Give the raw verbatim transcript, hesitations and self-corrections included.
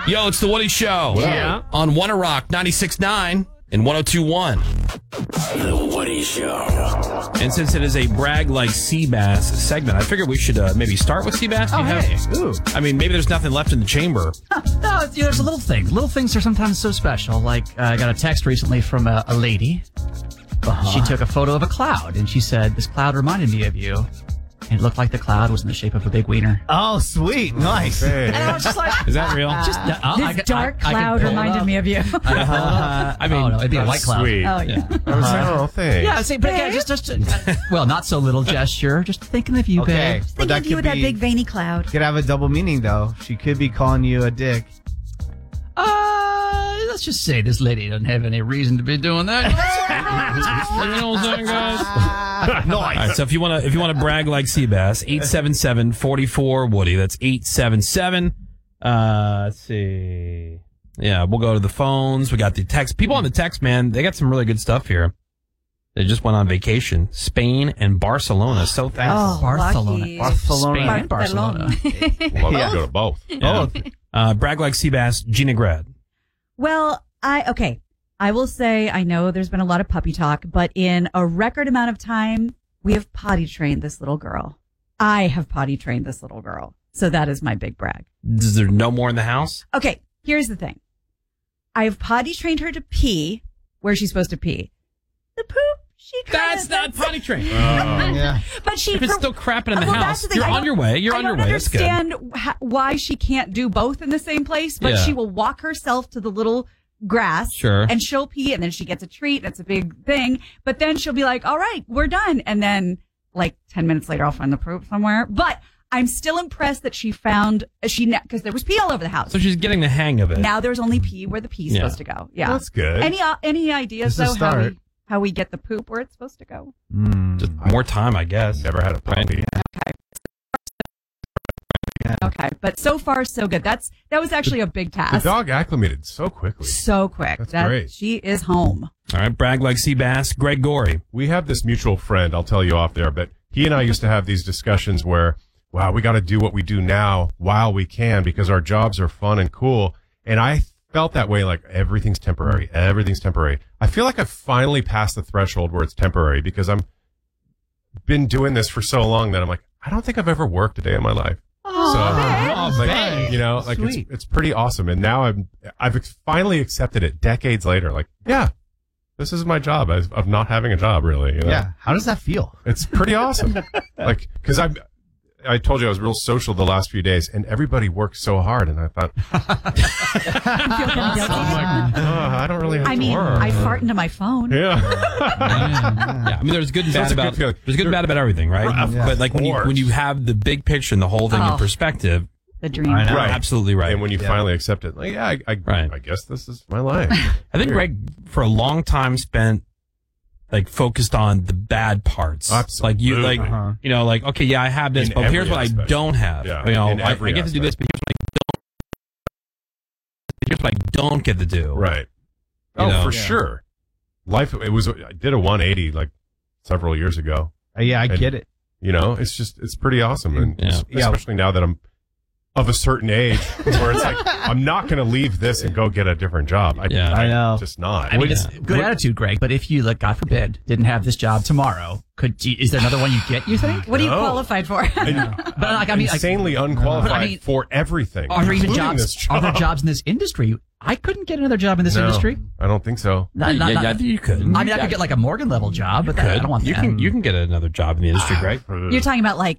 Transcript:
Yo, it's the Woody Show. Yeah. On One Rock ninety-six point nine and one oh two point one. The Woody Show. And since it is a brag like Seabass segment, I figured we should uh, maybe start with Seabass. Oh, You have- hey. Ooh. I mean, maybe there's nothing left in the chamber. No, it's, you know, there's a little thing. Little things are sometimes so special. Like, uh, I got a text recently from a, a lady. Uh-huh. She took a photo of a cloud, and she said, this cloud reminded me of you. And it looked like the cloud was in the shape of a big wiener. Oh, sweet. Nice. And I was just like... Is that real? Just, uh, oh, This I could- dark I- I could cloud pull it reminded up. me of you. Uh, I mean, oh, no, it'd be a That's white cloud. sweet. Oh, yeah. I was like, oh, thanks. Yeah, see, but again, just, just, uh, well, not so little gesture. Just thinking of you, Okay. babe. But that Thinking of you could with that be, big veiny cloud. could have a double meaning, though. She could be calling you a dick. Uh, let's just say this lady doesn't have any reason to be doing that. You know what I'm saying, guys? Nice. All right, so if you want to if you want to brag like Seabass, eight seven seven, four four, Woody. That's eight seven seven. Uh, let's see. Yeah, we'll go to the phones. We got the text. People on the text, man, they got some really good stuff here. They just went on vacation. Spain and Barcelona. So thanks. Oh, Barcelona. lucky. Barcelona. Spain and Barcelona. Love Yeah. to go to both. Yeah. Uh, brag like Seabass, Gina Grad. Well, I, okay. I will say, I know there's been a lot of puppy talk, but in a record amount of time, we have potty trained this little girl. I have potty trained this little girl. So that is my big brag. Is there no more in the house? Okay, here's the thing. I've potty trained her to pee where she's supposed to pee. The poop, she kinda, That's not potty train. Yeah. But she, If it's for- still crapping in the Well, that's house, the thing. you're I on don't- your way. You're I on your don't way. That's good. understand ha- why she can't do both in the same place, but Yeah. she will walk herself to the little grass. Sure. And she'll pee, and then she gets a treat. That's a big thing. But then she'll be like, all right, we're done. And then, like, ten minutes later, I'll find the poop somewhere. But I'm still impressed that she found, she, because there was pee all over the house. So she's getting the hang of it. Now there's only pee where the pee's Yeah. supposed to go. Yeah. That's good. Any, uh, any ideas, It's a though, how start. we, how we get the poop where it's supposed to go? Mm. Just more time, I guess. Never had a puppy. Okay. But so far, so good. That's, that was actually a big The task. dog acclimated so quickly. So quick. That's that, great. She is home. All right, brag like Seabass, Greg Gorey. We have this mutual friend, I'll tell you off there, but he and I used to have these discussions where, wow, we got to do what we do now while we can because our jobs are fun and cool. And I felt that way, like everything's temporary. Everything's temporary. I feel like I've finally passed the threshold where it's temporary because I'm been doing this for so long that I'm like, I don't think I've ever worked a day in my life. Oh, So, Oh, like, babe. you know, like it's, Sweet. it's pretty awesome. And now I'm, I've ex- finally accepted it decades later. Like, yeah, this is my job of, of not having a job really. You know? Yeah. How does that feel? It's pretty awesome. Like, cause I, I told you I was real social the last few days and everybody worked so hard. And I thought, I'm like, oh, I don't really have I to mean, work. I fart into my phone. yeah. Yeah, I mean, there's good and So bad it's a good about feeling. there's good and bad about everything, right? Of But like when you course. when you have the big picture and the whole thing in Oh. perspective, The dream. I know. you're Right. absolutely right. And when you Yeah. finally accept it, like, yeah, I, I, Right. I guess this is my life. I think Greg for a long time spent like focused on the bad parts. Absolutely. Like you like Uh-huh. you know like okay, yeah, I have this, In but here's every what I aspect. don't have. Yeah, You know, in I, every I get to do this, but here's what I don't. Here's what I don't get to do. Right. You Oh, know? for Yeah. sure. Life, it was, I did a one eighty like several years ago. Uh, yeah, I And- get it. You know, it's just, it's pretty awesome. And Yeah. es- especially now that I'm of a certain age where it's like, I'm not going to leave this and go get a different job. I, Yeah. I know. Just not. I mean, Yeah. it's good attitude, Greg. But if you, like, God forbid, didn't have this job tomorrow, could you, is there another one you get? You think? What are you No. qualified for? But like, I mean, like, insanely unqualified I mean, for everything. are there even including jobs? this job. Are there jobs in this industry? I couldn't get another job in this No, industry. I don't think so. Not- not- yeah, not- yeah, I think you could. I mean, I could get like a Morgan level job, but that, I Could. don't want you that. can you can get another job in the industry, Greg. You're talking about like